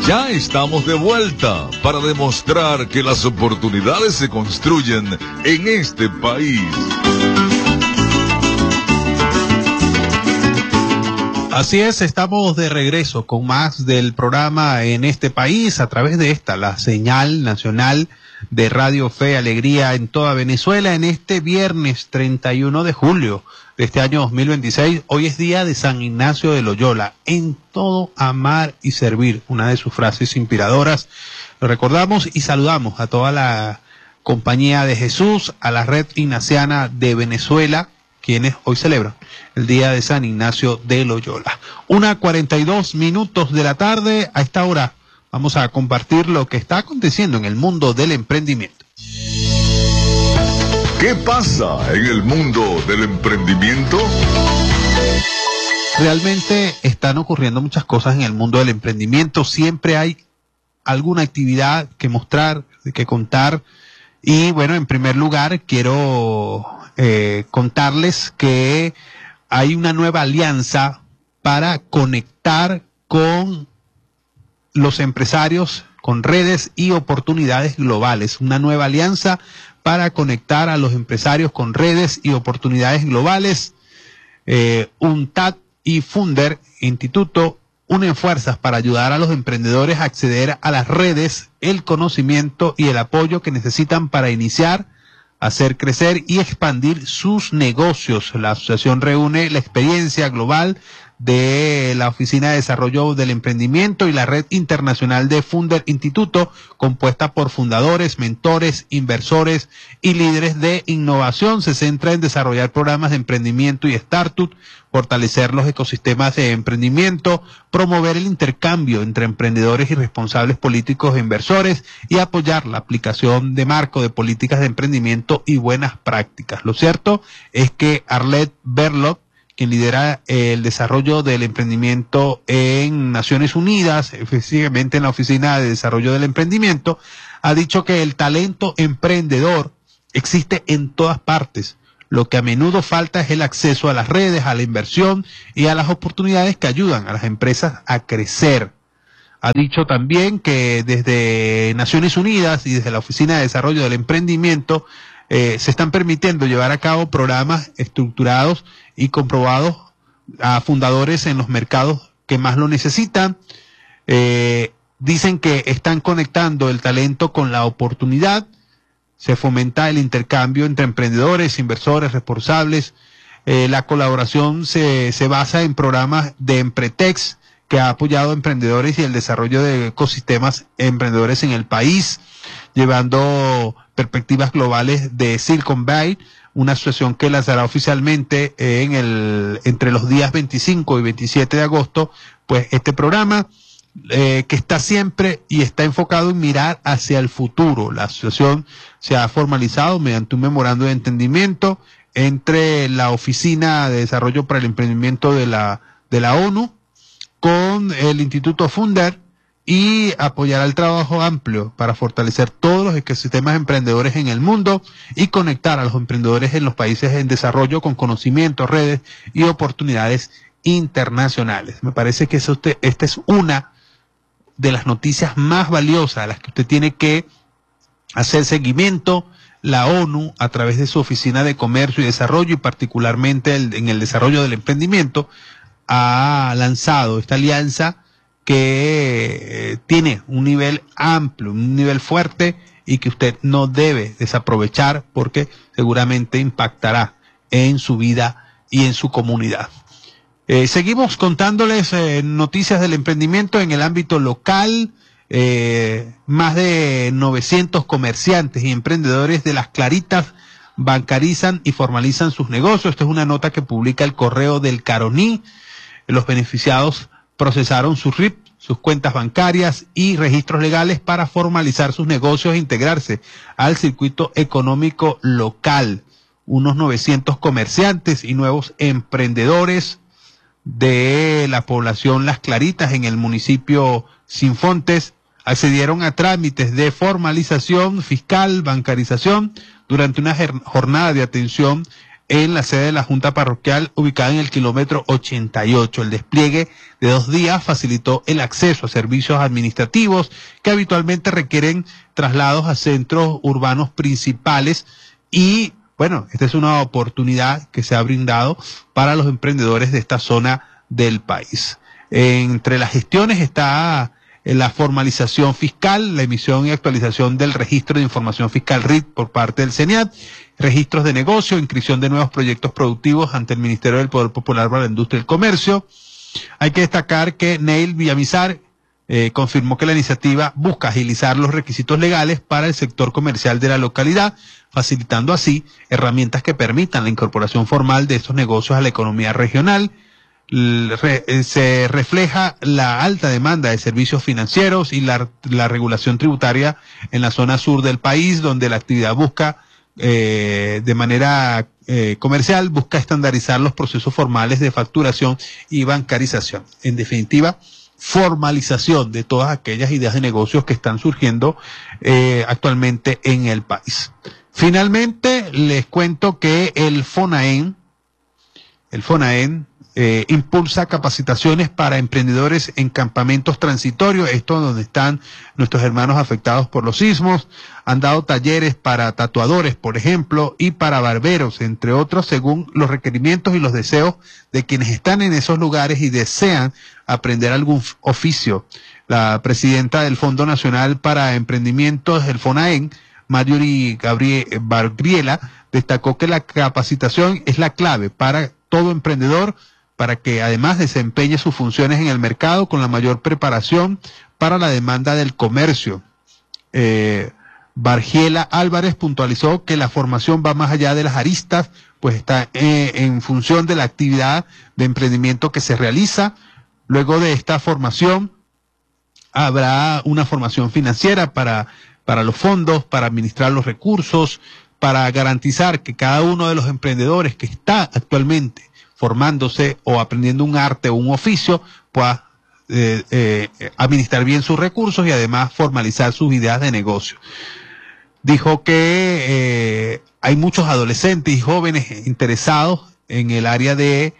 Ya estamos de vuelta para demostrar que las oportunidades se construyen en este país. Así es, estamos de regreso con más del programa en este país a través de la señal nacional de Radio Fe y Alegría en toda Venezuela en este viernes 31 de julio de este año 2026. Hoy es día de San Ignacio de Loyola. En todo amar y servir, una de sus frases inspiradoras. Lo recordamos y saludamos a toda la Compañía de Jesús, a la Red Ignaciana de Venezuela, quienes hoy celebran el día de San Ignacio de Loyola. 1:42 de la tarde. A esta hora vamos a compartir lo que está aconteciendo en el mundo del emprendimiento. ¿Qué pasa en el mundo del emprendimiento? Realmente están ocurriendo muchas cosas en el mundo del emprendimiento. Siempre hay alguna actividad que mostrar, que contar. Y bueno, en primer lugar quiero contarles que hay una nueva alianza para conectar con los empresarios, con redes y oportunidades globales. Una nueva alianza para conectar a los empresarios con redes y oportunidades globales. UNTAD y Funder Instituto unen fuerzas para ayudar a los emprendedores a acceder a las redes, el conocimiento y el apoyo que necesitan para iniciar, hacer crecer y expandir sus negocios. La asociación reúne la experiencia global de la Oficina de Desarrollo del Emprendimiento y la Red Internacional de Funder Instituto, compuesta por fundadores, mentores, inversores y líderes de innovación. Se centra en desarrollar programas de emprendimiento y startup, fortalecer los ecosistemas de emprendimiento, promover el intercambio entre emprendedores y responsables políticos e inversores y apoyar la aplicación de marco de políticas de emprendimiento y buenas prácticas. Lo cierto es que Arlette Berlot, quien lidera el desarrollo del emprendimiento en Naciones Unidas, específicamente en la Oficina de Desarrollo del Emprendimiento, ha dicho que el talento emprendedor existe en todas partes. Lo que a menudo falta es el acceso a las redes, a la inversión y a las oportunidades que ayudan a las empresas a crecer. Ha dicho también que desde Naciones Unidas y desde la Oficina de Desarrollo del Emprendimiento se están permitiendo llevar a cabo programas estructurados y comprobados a fundadores en los mercados que más lo necesitan. Dicen que están conectando el talento con la oportunidad. Se fomenta el intercambio entre emprendedores, inversores, responsables. La colaboración se basa en programas de Empretex, que ha apoyado a emprendedores y el desarrollo de ecosistemas emprendedores en el país, llevando perspectivas globales de Silicon Valley, una asociación que lanzará oficialmente entre los días 25 y 27 de agosto, pues este programa que está siempre y está enfocado en mirar hacia el futuro. La asociación se ha formalizado mediante un memorando de entendimiento entre la Oficina de Desarrollo para el Emprendimiento de la ONU con el Instituto Funder y apoyará el trabajo amplio para fortalecer todos los ecosistemas emprendedores en el mundo y conectar a los emprendedores en los países en desarrollo con conocimientos, redes y oportunidades internacionales. Me parece que esta es una de las noticias más valiosas a las que usted tiene que hacer seguimiento. La ONU, a través de su Oficina de Comercio y Desarrollo, y particularmente en el desarrollo del emprendimiento, ha lanzado esta alianza que tiene un nivel amplio, un nivel fuerte y que usted no debe desaprovechar porque seguramente impactará en su vida y en su comunidad. Seguimos contándoles noticias del emprendimiento en el ámbito local. Más de 900 comerciantes y emprendedores de Las Claritas bancarizan y formalizan sus negocios. Esta es una nota que publica el Correo del Caroní. Los beneficiados procesaron sus RIP, sus cuentas bancarias y registros legales para formalizar sus negocios e integrarse al circuito económico local. Unos 900 comerciantes y nuevos emprendedores de la población Las Claritas en el municipio Sinfontes accedieron a trámites de formalización fiscal, bancarización, durante una jornada de atención en la sede de la Junta Parroquial ubicada en el kilómetro 88. El despliegue de 2 días facilitó el acceso a servicios administrativos que habitualmente requieren traslados a centros urbanos principales y, bueno, esta es una oportunidad que se ha brindado para los emprendedores de esta zona del país. Entre las gestiones está la formalización fiscal, la emisión y actualización del registro de información fiscal RIT por parte del CENIAT, registros de negocio, inscripción de nuevos proyectos productivos ante el Ministerio del Poder Popular para la Industria y el Comercio. Hay que destacar que Neil Villamizar confirmó que la iniciativa busca agilizar los requisitos legales para el sector comercial de la localidad, facilitando así herramientas que permitan la incorporación formal de estos negocios a la economía regional. Se refleja la alta demanda de servicios financieros y la regulación tributaria en la zona sur del país, donde la actividad busca de manera comercial, busca estandarizar los procesos formales de facturación y bancarización. En definitiva, formalización de todas aquellas ideas de negocios que están surgiendo actualmente en el país. Finalmente, les cuento que el FONAEN impulsa capacitaciones para emprendedores en campamentos transitorios, esto donde están nuestros hermanos afectados por los sismos. Han dado talleres para tatuadores, por ejemplo, y para barberos, entre otros, según los requerimientos y los deseos de quienes están en esos lugares y desean aprender algún oficio. La presidenta del Fondo Nacional para Emprendimientos, el FONAEN, Marjorie Barbriela, destacó que la capacitación es la clave para todo emprendedor, para que además desempeñe sus funciones en el mercado con la mayor preparación para la demanda del comercio. Bargiela Álvarez puntualizó que la formación va más allá de las aristas, pues está en función de la actividad de emprendimiento que se realiza. Luego de esta formación habrá una formación financiera para los fondos, para administrar los recursos, para garantizar que cada uno de los emprendedores que está actualmente formándose o aprendiendo un arte o un oficio pueda administrar bien sus recursos y además formalizar sus ideas de negocio. Dijo que hay muchos adolescentes y jóvenes interesados en el área de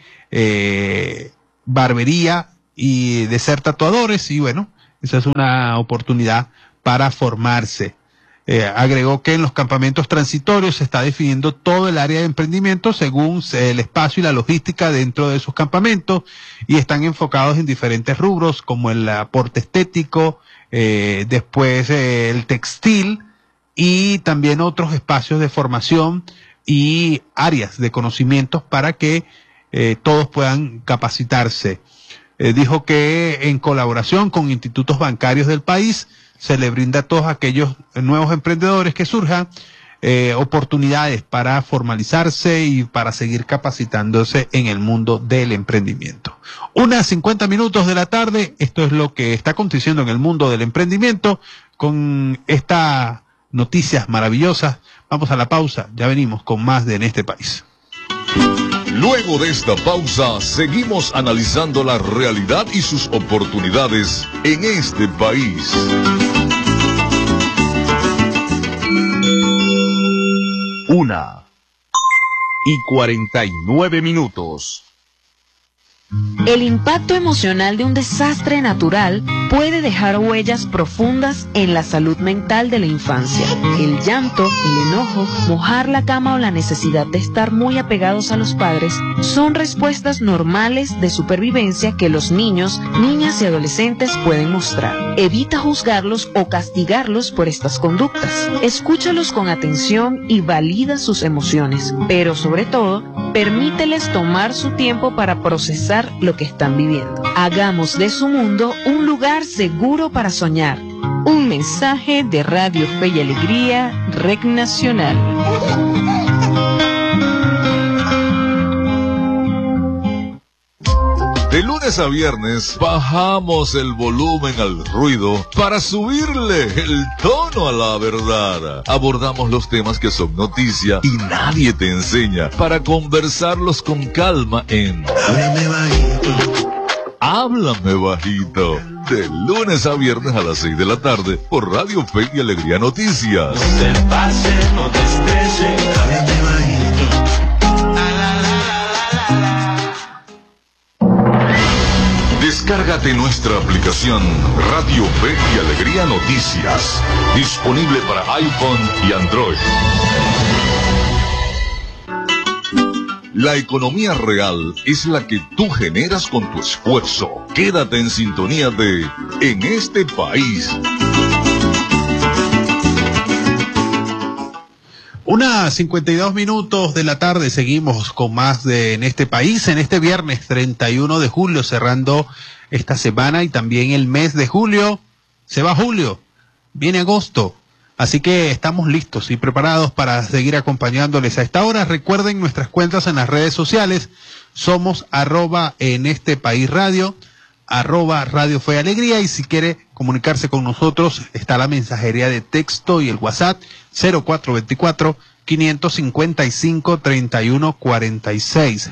barbería y de ser tatuadores y bueno, esa es una oportunidad para formarse. Agregó que en los campamentos transitorios se está definiendo todo el área de emprendimiento según el espacio y la logística dentro de esos campamentos y están enfocados en diferentes rubros como el aporte estético, después el textil y también otros espacios de formación y áreas de conocimientos para que todos puedan capacitarse. Dijo que en colaboración con institutos bancarios del país se le brinda a todos aquellos nuevos emprendedores que surjan oportunidades para formalizarse y para seguir capacitándose en el mundo del emprendimiento. 1:50 de la tarde, esto es lo que está aconteciendo en el mundo del emprendimiento con estas noticias maravillosas. Vamos a la pausa, ya venimos con más de En este país. Luego de esta pausa, seguimos analizando la realidad y sus oportunidades en este país. Una y 49 minutos. El impacto emocional de un desastre natural puede dejar huellas profundas en la salud mental de la infancia. El llanto, el enojo, mojar la cama o la necesidad de estar muy apegados a los padres son respuestas normales de supervivencia que los niños, niñas y adolescentes pueden mostrar. Evita juzgarlos o castigarlos por estas conductas. Escúchalos con atención y valida sus emociones, pero sobre todo, permíteles tomar su tiempo para procesar lo que están viviendo. Hagamos de su mundo un lugar seguro para soñar. Un mensaje de Radio Fe y Alegría, REC Nacional. De lunes a viernes bajamos el volumen al ruido para subirle el tono a la verdad. Abordamos los temas que son noticia y nadie te enseña para conversarlos con calma en Háblame Bajito. De lunes a viernes a las 6 de la tarde por Radio Fe y Alegría Noticias. No te pase, no te estrese, háblame bajito. Descárgate nuestra aplicación Radio Fe y Alegría Noticias, disponible para iPhone y Android. La economía real es la que tú generas con tu esfuerzo. Quédate en sintonía de En este país. 1:52 de la tarde, seguimos con más de En este país, en este viernes 31 de julio, cerrando esta semana y también el mes de julio. Se va julio, viene agosto, así que estamos listos y preparados para seguir acompañándoles a esta hora. Recuerden nuestras cuentas en las redes sociales, somos @en este país radio, @Radio Fe y Alegría, y si quiere comunicarse con nosotros está la mensajería de texto y el WhatsApp 0424-555-3146,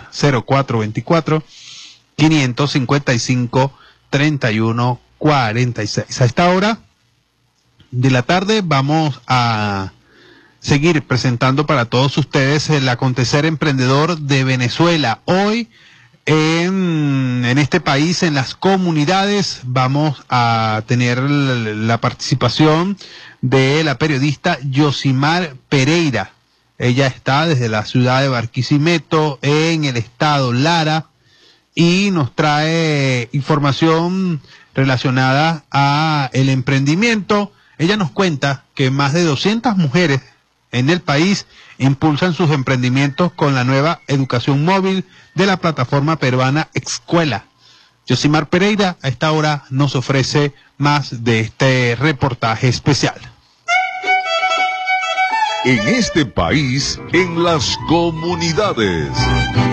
0424-555-3146. A esta hora de la tarde vamos a seguir presentando para todos ustedes el acontecer emprendedor de Venezuela. Hoy en este país, en las comunidades, vamos a tener la participación de la periodista Yosimar Pereira. Ella está desde la ciudad de Barquisimeto, en el estado Lara, y nos trae información relacionada a el emprendimiento. Ella nos cuenta que más de 200 mujeres en el país impulsan sus emprendimientos con la nueva educación móvil de la plataforma peruana Escuela. Yosimar Pereira a esta hora nos ofrece más de este reportaje especial. En este país, en las comunidades.